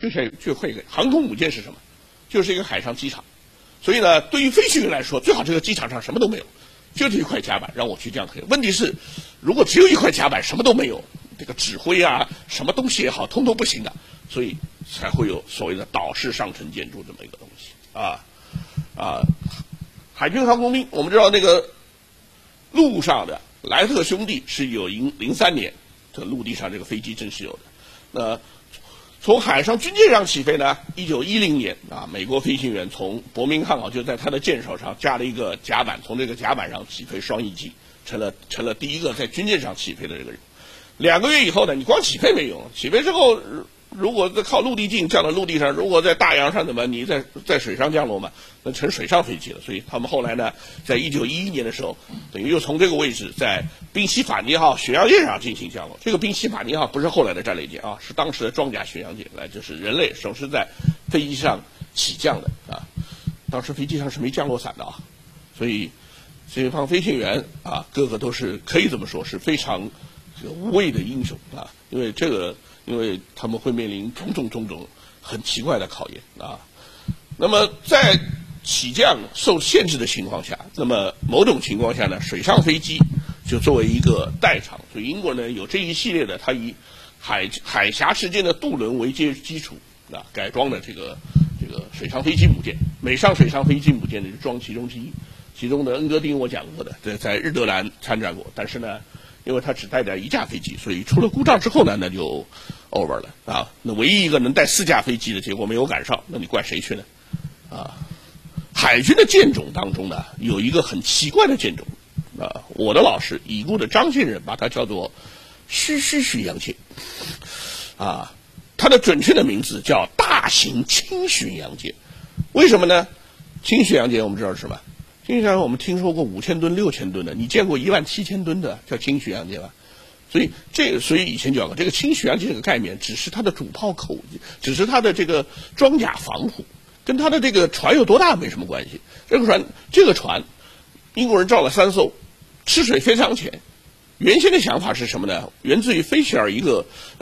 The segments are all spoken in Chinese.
就会一个航空母舰是什么？就是一个海上机场。所以呢，对于飞行员来说，最好这个机场上什么都没有，就是一块甲板让我去这样推。问题是，如果只有一块甲板，什么都没有，这个指挥啊，什么东西也好，通通不行的，所以才会有所谓的岛式上层建筑这么一个东西海军航空兵，我们知道那个陆上的莱特兄弟是有03年这陆地上这个飞机正式有的。那从海上军舰上起飞呢，1910年美国飞行员从伯明翰就在他的舰首上加了一个甲板，从这个甲板上起飞双翼机，成了第一个在军舰上起飞的这个人。2个月以后呢，你光起飞没用，起飞之后如果靠陆地镜降到陆地上，如果在大洋上怎么你在水上降落嘛，那成水上飞机了。所以他们后来呢，在1911年的时候，等于又从这个位置在宾夕法尼号巡洋舰上进行降落。这个宾夕法尼号不是后来的战列舰是当时的装甲巡洋舰，就是人类首次在飞机上起降的当时飞机上是没降落伞的所以这帮飞行员个个都是可以这么说是非常无畏的英雄因为他们会面临种种很奇怪的考验那么在起降受限制的情况下，那么某种情况下呢，水上飞机就作为一个代偿。所以英国呢有这一系列的，它以海峡之间的渡轮为基础改装的这个水上飞机母舰。美上水上飞机母舰呢是装其中之一，其中的恩格丁我讲过的，在日德兰参战过，但是呢因为它只带一架飞机，所以出了故障之后呢，那就 over 了那唯一一个能带4架飞机的结果没有赶上，那你怪谁去呢海军的舰种当中呢，有一个很奇怪的舰种我的老师已故的张先生把它叫做虚洋舰它的准确的名字叫大型轻巡洋舰。为什么呢？轻巡洋舰我们知道是什么？轻巡洋舰我们听说过5000吨、6000吨的，你见过17000吨的叫轻巡洋舰吧？所以以前讲过，这个轻巡洋舰这个概念只是它的主炮口，只是它的这个装甲防护，跟它的这个船有多大没什么关系。这个船，英国人造了3艘，吃水非常浅。原先的想法是什么呢？源自于菲希尔一个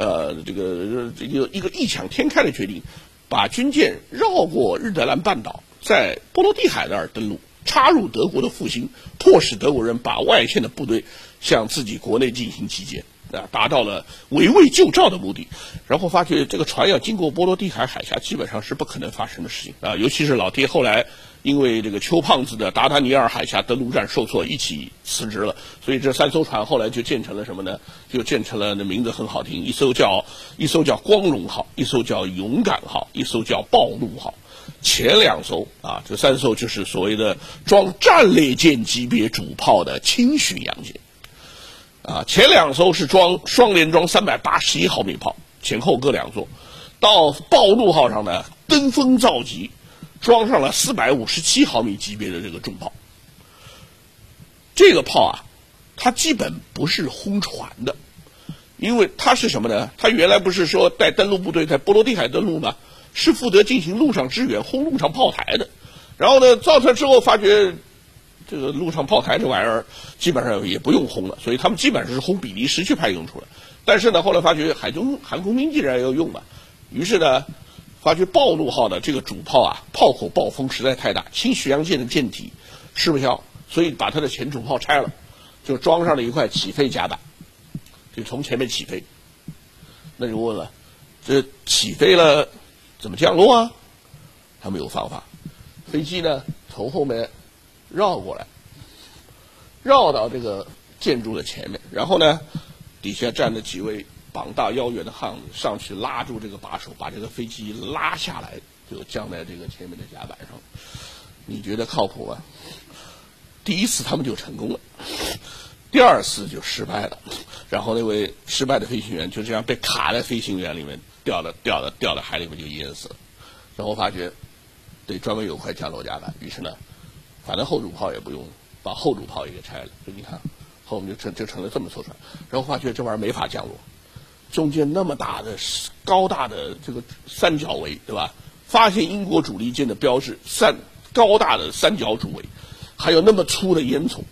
异想天开的决定，把军舰绕过日德兰半岛，在波罗的海那儿登陆，插入德国的复兴，迫使德国人把外线的部队向自己国内进行集结达到了围魏救赵的目的。然后发觉这个船要经过波罗的海海峡基本上是不可能发生的事情尤其是老爹后来因为这个邱胖子的达达尼尔海峡登陆战受挫一起辞职了，所以这3艘船后来就建成了什么呢？就建成了，那名字很好听，一艘叫光荣号，一艘叫勇敢号，一艘叫暴怒号。前2艘这3艘就是所谓的装战列舰级别主炮的轻巡洋舰前2艘是双联装381毫米炮，前后各2座。到暴怒号上呢，登峰造极，装上了457毫米级别的这个重炮。这个炮它基本不是轰船的，因为它是什么呢？它原来不是说带登陆部队在波罗的海登陆吗？是负责进行陆上支援、轰陆上炮台的。然后呢，造出来之后发觉这个陆上炮台这玩意儿基本上也不用轰了，所以他们基本上是轰比利时去派用处了。但是呢，后来发觉海军航空兵既然要用嘛，于是呢，发觉暴怒号的这个主炮炮口暴风实在太大，轻巡洋舰的舰体吃不消，所以把它的前主炮拆了，就装上了一块起飞甲板，就从前面起飞。那就问了，这起飞了怎么降落他没有方法，飞机呢从后面绕过来，绕到这个建筑的前面，然后呢底下站着几位膀大腰圆的汉子上去拉住这个把手，把这个飞机拉下来，就降在这个前面的甲板上。你觉得靠谱吗？第1次他们就成功了，第2次就失败了。然后那位失败的飞行员就这样被卡在飞行员里面，掉到海里面就淹死了。然后发觉得专门有块降落甲板，于是呢，反正后主炮也不用，把后主炮也给拆了。就你看，后面就成了这么艘船。然后发觉这玩意儿没法降落，中间那么大的高大的这个三角围，对吧？发现英国主力舰的标志，高大的三角主围，还有那么粗的烟囱，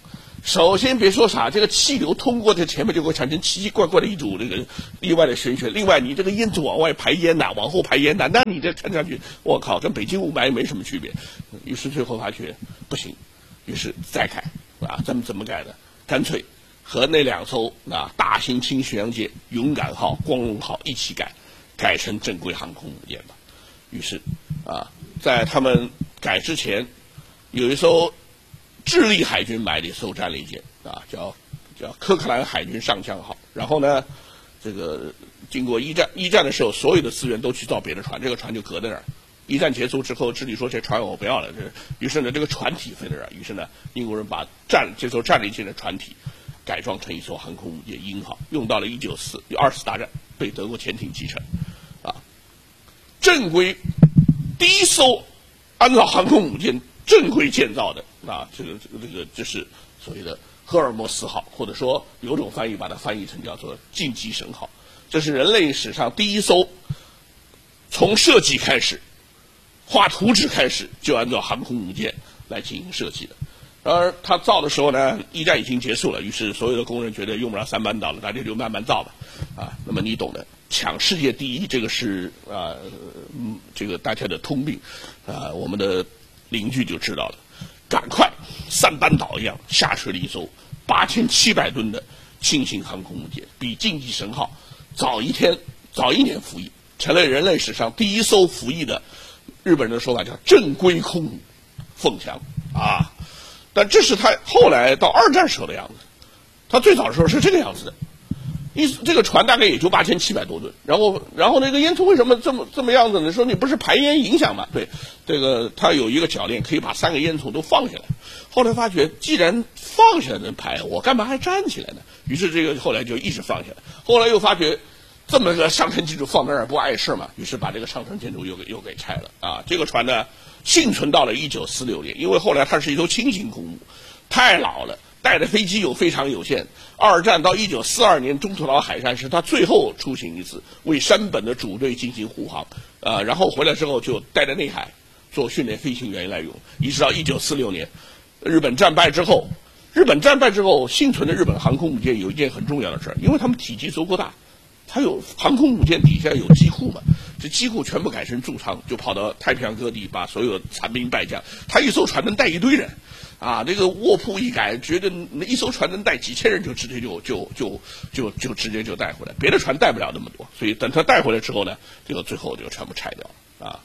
首先别说啥，这个气流通过这前面就会产生奇奇怪怪的一组这个意外的旋旋。另外，你这个烟囱往外排烟呐，往后排烟呐，那你这撑上去，我靠，跟北京雾霾没什么区别。于是最后发觉不行，于是再改啊，怎么改的？干脆和那2艘大型轻巡洋舰勇敢号、光荣号一起改成正规航空母舰吧。于是在他们改之前，有一艘智利海军买的一艘战列舰叫科克兰海军上将号。然后呢，这个经过一战的时候，所有的资源都去造别的船，这个船就搁在那儿。一战结束之后，智利说这船我不要了，于是呢这个船体飞在这儿，于是呢英国人把这艘战列舰的船体改装成一艘航空母舰鹰号，用到了二次大战被德国潜艇击沉。正规第一艘按照航空母舰正规建造的这是所谓的赫尔墨斯号，或者说有种翻译把它翻译成叫做竞技神号。这是人类史上第一艘从设计开始画图纸开始就按照航空母舰来进行设计的。然而他造的时候呢，一战已经结束了，于是所有的工人觉得用不着3班倒了，大家就慢慢造吧。那么你懂的，抢世界第一这个是这个大家的通病我们的邻居就知道了，赶快3班倒一样下水了一艘8700吨的轻型航空母舰，比竞技神号早一年服役，成了人类史上第一艘服役的，日本人的说法叫正规空母凤翔但这是他后来到2战时候的样子，他最早的时候是这个样子的。这个船大概也就8700多吨，然后那个烟囱为什么这么样子呢？说你不是排烟影响吗？对，这个它有一个铰链可以把3个烟囱都放下来。后来发觉既然放下来能排，我干嘛还站起来呢？于是这个后来就一直放下来。后来又发觉这么个上层建筑放在那儿不碍事嘛，于是把这个上层建筑又给拆了这个船呢幸存到了1946年，因为后来它是一艘轻型空母，太老了，带的飞机又非常有限。2战到1942年中途岛海战是他最后出行一次，为山本的主队进行护航然后回来之后就带在内海做训练飞行员来用，一直到1946年日本战败之后，幸存的日本航空母舰有一件很重要的事，因为他们体积足够大，它有航空母舰底下有机库嘛，这机库全部改成驻仓，就跑到太平洋各地把所有残兵败将，他一艘船能带一堆人这个卧铺一改，觉得一艘船能带几千人，就直接就直接就带回来，别的船带不了那么多，所以等他带回来之后呢，这个最后就全部拆掉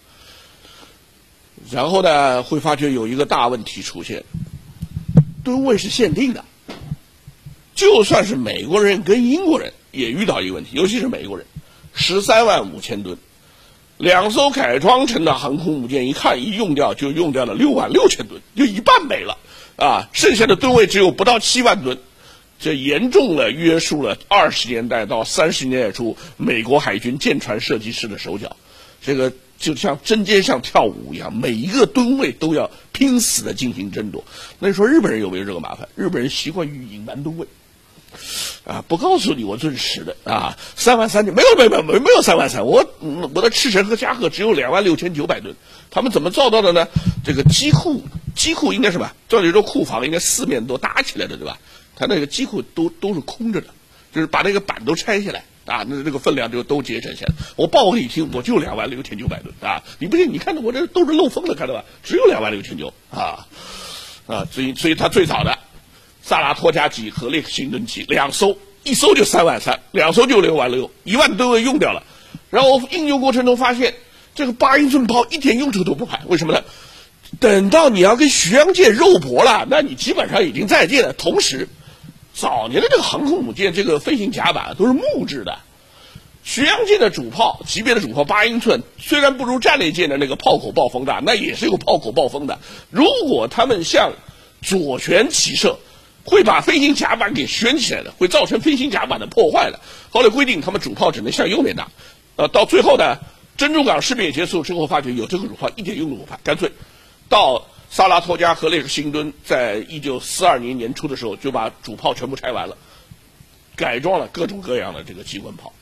然后呢，会发觉有一个大问题出现，吨位是限定的，就算是美国人跟英国人也遇到一个问题，尤其是美国人，135000吨，2艘改装成的航空母舰一看一用掉就用掉了66000吨，就一半没了剩下的吨位只有不到7万吨，这严重了约束了20年代到30年代初美国海军舰船设计师的手脚，这个就像针尖上跳舞一样，每一个吨位都要拼死的进行争夺。那你说日本人有没有这个麻烦？日本人习惯于隐瞒吨位不告诉你我这是实的33000没有33000，我的赤城和加贺只有26900吨，他们怎么造到的呢？这个机库应该什么？照理说库房应该4面都搭起来的，对吧？他那个机库都是空着的，就是把那个板都拆下来那这个分量就都节省下来。我报给你听，我就26900吨你不信？你看到我这都是漏风的，看到吧？只有26900所以他最早的萨拉托加级和列克星顿级2艘，一艘就33000，2艘就66000，1万吨位用掉了。然后应用过程中发现，这个8英寸炮一点用处都不排，为什么呢？等到你要跟巡洋舰肉搏了，那你基本上已经再见了。同时，早年的这个航空母舰这个飞行甲板都是木质的，巡洋舰的主炮级别的主炮8英寸，虽然不如战列舰的那个炮口爆风大，那也是有炮口爆风的。如果他们向左旋起射，会把飞行甲板给旋起来的，会造成飞行甲板的破坏的。后来规定他们主炮只能向右面打，到最后呢，珍珠港事变结束之后，发觉有这个主炮一点用都不排，干脆到萨拉托加和列克星敦，在1942年年初的时候就把主炮全部拆完了，改装了各种各样的这个机关炮。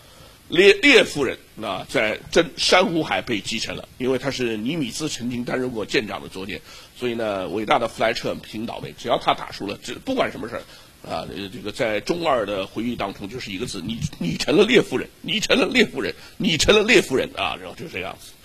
列夫人啊，在真珊瑚海被击沉了，因为他是尼米兹曾经担任过舰长的左茧，所以呢，伟大的弗莱彻挺倒霉，只要他打输了，不管什么事儿。这个在中二的回忆当中就是一个字，你成了列夫人，你成了列夫人，你成了列夫人啊，然后就这样子。